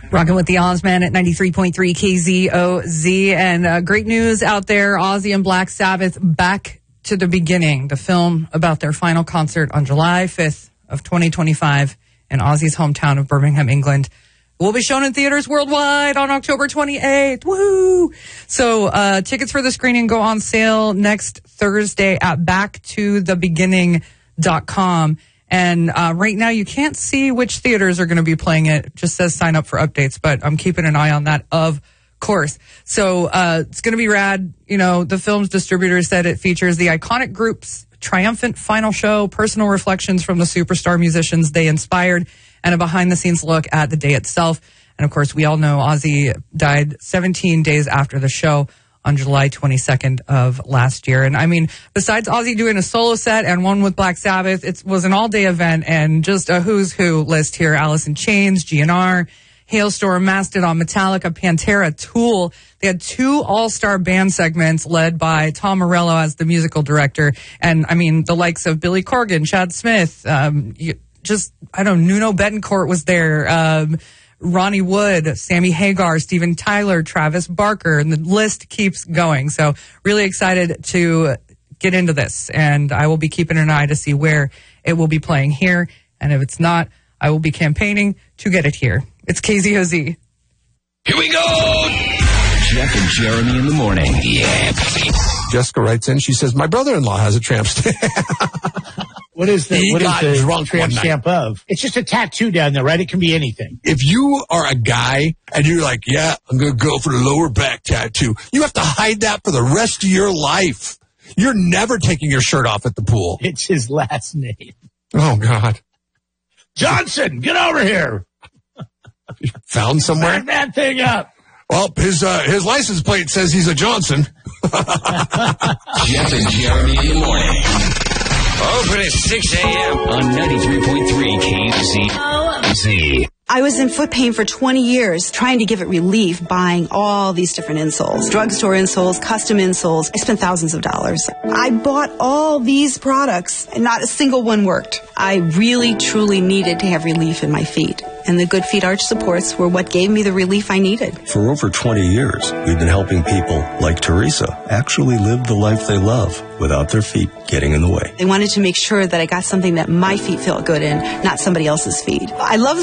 Rocking with the Ozman at 93.3 KZOZ. And great news out there. Ozzy and Black Sabbath back to the beginning. The film about their final concert on July 5th of 2025 in Ozzy's hometown of Birmingham, England. Will be shown in theaters worldwide on October 28th. Woohoo! So tickets for the screening go on sale next Thursday at backtothebeginning.com. And right now, you can't see which theaters are going to be playing it. It just says sign up for updates, but I'm keeping an eye on that, of course. So it's going to be rad. You know, the film's distributor said it features the iconic group's triumphant final show, personal reflections from the superstar musicians they inspired, and a behind-the-scenes look at the day itself. And, of course, we all know Ozzy died 17 days after the show on July 22nd of last year. And I mean, besides Ozzy doing a solo set and one with Black Sabbath, it was an all-day event and just a who's who list here. Alice in Chains, GNR, Hailstorm, Mastodon, Metallica, Pantera, Tool. They had 2 all-star band segments led by Tom Morello as the musical director. And I mean, the likes of Billy Corgan, Chad Smith, Nuno Bettencourt was there, Ronnie Wood, Sammy Hagar, Steven Tyler, Travis Barker, and the list keeps going. So really excited to get into this, and I will be keeping an eye to see where it will be playing here, and if it's not, I will be campaigning to get it here. It's KZOZ. Here we go! Jeff and Jeremy in the morning. Yeah. Jessica writes in, she says, my brother-in-law has a tramp stamp. What is the tramp stamp of? It's just a tattoo down there, right? It can be anything. If you are a guy and you're like, yeah, I'm going to go for the lower back tattoo, you have to hide that for the rest of your life. You're never taking your shirt off at the pool. It's his last name. Oh, God. Johnson, get over here. Found somewhere? Back that thing up. Well, his license plate says he's a Johnson. Jeff and Jeremy in the morning. Open at 6 a.m. on 93.3 KZOZ. I was in foot pain for 20 years, trying to give it relief, buying all these different insoles. Drugstore insoles, custom insoles. I spent thousands of dollars. I bought all these products, and not a single one worked. I really, truly needed to have relief in my feet. And the Good Feet arch supports were what gave me the relief I needed. For over 20 years, we've been helping people like Teresa actually live the life they love without their feet getting in the way. I wanted to make sure that I got something that my feet felt good in, not somebody else's feet. I love